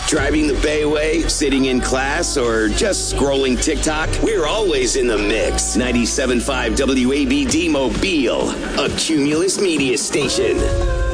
Driving the Bayway, sitting in class, or just scrolling TikTok? We're always in the mix. 97.5 WABD Mobile, a Cumulus media station.